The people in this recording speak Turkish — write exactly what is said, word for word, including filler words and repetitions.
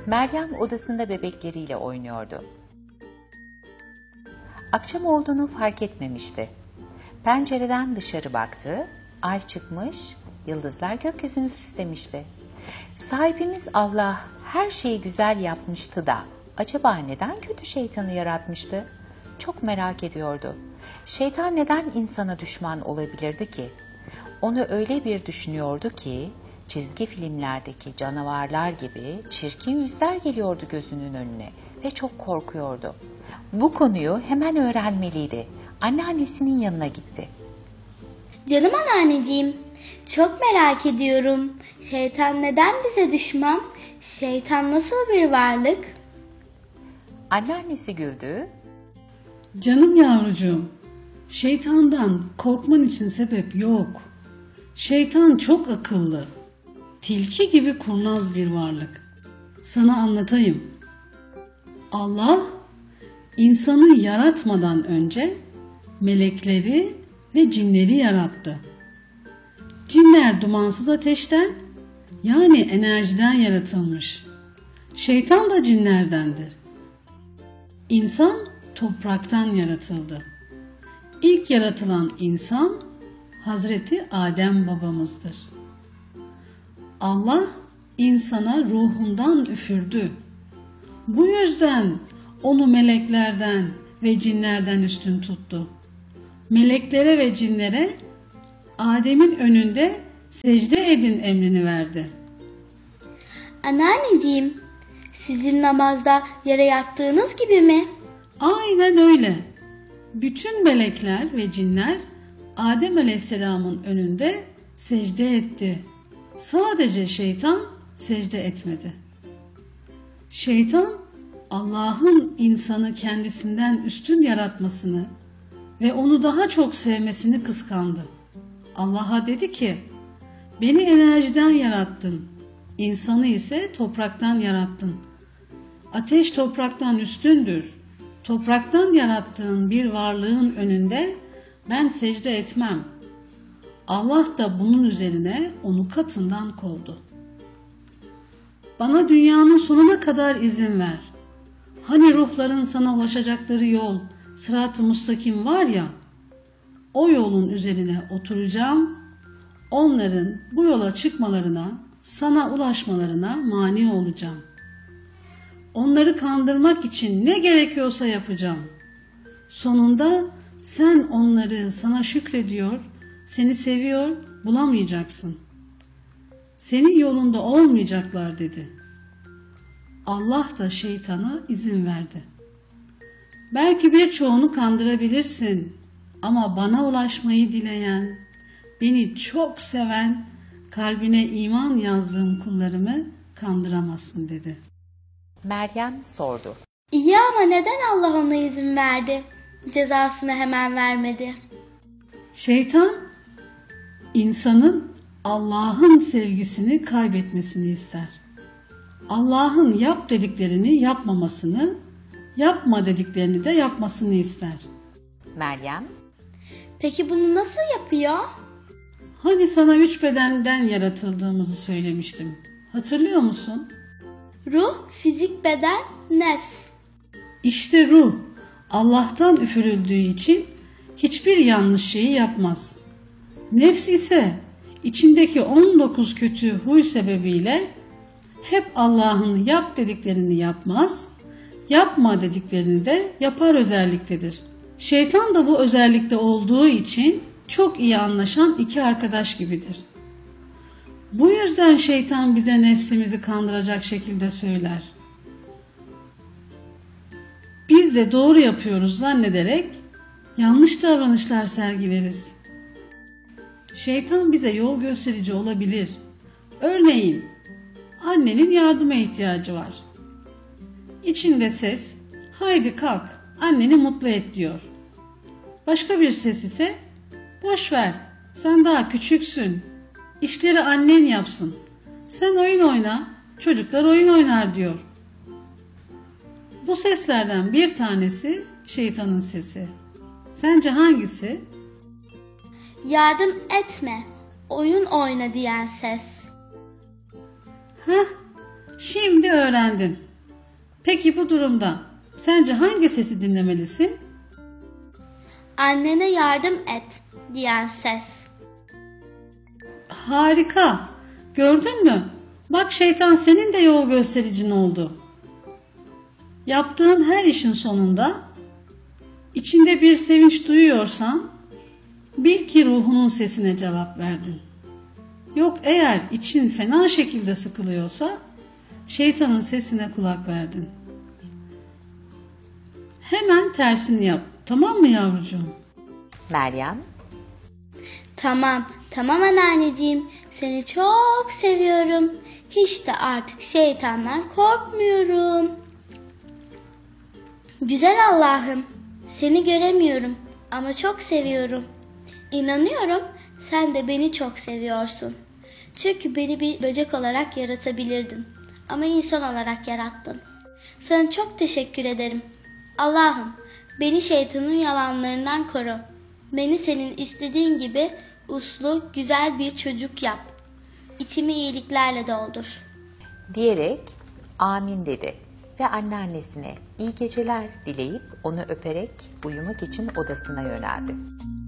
Meryem odasında bebekleriyle oynuyordu. Akşam olduğunu fark etmemişti. Pencereden dışarı baktı, ay çıkmış, yıldızlar gökyüzünü süslemişti. Sahibimiz Allah her şeyi güzel yapmıştı da acaba neden kötü şeytanı yaratmıştı? Çok merak ediyordu. Şeytan neden insana düşman olabilirdi ki? Onu öyle bir düşünüyordu ki çizgi filmlerdeki canavarlar gibi çirkin yüzler geliyordu gözünün önüne ve çok korkuyordu. Bu konuyu hemen öğrenmeliydi. Anneannesinin yanına gitti. Canım anneanneciğim, çok merak ediyorum. Şeytan neden bize düşman? Şeytan nasıl bir varlık? Anneannesi güldü. Canım yavrucuğum, şeytandan korkman için sebep yok. Şeytan çok akıllı, tilki gibi kurnaz bir varlık. Sana anlatayım. Allah, insanı yaratmadan önce melekleri ve cinleri yarattı. Cinler dumansız ateşten, yani enerjiden yaratılmış. Şeytan da cinlerdendir. İnsan topraktan yaratıldı. İlk yaratılan insan Hazreti Adem babamızdır. Allah insana ruhundan üfürdü. Bu yüzden onu meleklerden ve cinlerden üstün tuttu. Meleklere ve cinlere Adem'in önünde secde edin emrini verdi. Anneanneciğim, sizin namazda yere yattığınız gibi mi? Aynen öyle. Bütün melekler ve cinler Adem Aleyhisselam'ın önünde secde etti. Sadece şeytan secde etmedi. Şeytan Allah'ın insanı kendisinden üstün yaratmasını ve onu daha çok sevmesini kıskandı. Allah'a dedi ki, beni enerjiden yarattın, insanı ise topraktan yarattın. Ateş topraktan üstündür. Topraktan yarattığın bir varlığın önünde ben secde etmem. Allah da bunun üzerine onu katından kovdu. Bana dünyanın sonuna kadar izin ver. Hani ruhların sana ulaşacakları yol, sırat-ı mustakim var ya, o yolun üzerine oturacağım, onların bu yola çıkmalarına, sana ulaşmalarına mani olacağım. Onları kandırmak için ne gerekiyorsa yapacağım. Sonunda sen onları sana şükrediyor, seni seviyor, bulamayacaksın. Senin yolunda olmayacaklar dedi. Allah da şeytana izin verdi. Belki birçoğunu kandırabilirsin ama bana ulaşmayı dileyen, beni çok seven, kalbine iman yazdığım kullarımı kandıramazsın dedi. Meryem sordu. İyi ama neden Allah ona izin verdi? Cezasını hemen vermedi. Şeytan, insanın Allah'ın sevgisini kaybetmesini ister. Allah'ın yap dediklerini yapmamasını, yapma dediklerini de yapmasını ister. Meryem, Peki bunu nasıl yapıyor? Hani sana üç bedenden yaratıldığımızı söylemiştim. Hatırlıyor musun? Ruh, fizik, beden, nefs. İşte ruh, Allah'tan üfürüldüğü için hiçbir yanlış şeyi yapmaz. Nefs ise içindeki on dokuz kötü huy sebebiyle hep Allah'ın yap dediklerini yapmaz, yapma dediklerini de yapar özelliktedir. Şeytan da bu özellikte olduğu için çok iyi anlaşan iki arkadaş gibidir. Bu yüzden şeytan bize nefsimizi kandıracak şekilde söyler. Biz de doğru yapıyoruz zannederek yanlış davranışlar sergileriz. Şeytan bize yol gösterici olabilir. Örneğin annenin yardıma ihtiyacı var. İçinde ses, haydi kalk, anneni mutlu et diyor. Başka bir ses ise, boş ver, sen daha küçüksün, işleri annen yapsın, sen oyun oyna, çocuklar oyun oynar diyor. Bu seslerden bir tanesi şeytanın sesi. Sence hangisi? Yardım etme, oyun oyna diyen ses. Heh, Şimdi öğrendin. Peki bu durumda sence hangi sesi dinlemelisin? Annene yardım et diyen ses. Harika. Gördün mü? Bak şeytan senin de yol göstericin oldu. Yaptığın her işin sonunda içinde bir sevinç duyuyorsan bil ki ruhunun sesine cevap verdin. Yok eğer için fena şekilde sıkılıyorsa şeytanın sesine kulak verdin. Hemen tersini yap. Tamam mı yavrucuğum? Meryem, Tamam, tamam anneanneciğim. Seni çok seviyorum. Hiç de artık şeytandan korkmuyorum. Güzel Allah'ım, seni göremiyorum ama çok seviyorum. İnanıyorum sen de beni çok seviyorsun. Çünkü beni bir böcek olarak yaratabilirdin ama insan olarak yarattın. Sana çok teşekkür ederim. Allah'ım, beni şeytanın yalanlarından koru. Beni senin istediğin gibi uslu, güzel bir çocuk yap. İçimi iyiliklerle doldur. diyerek amin dedi ve anneannesine iyi geceler dileyip onu öperek uyumak için odasına yöneldi.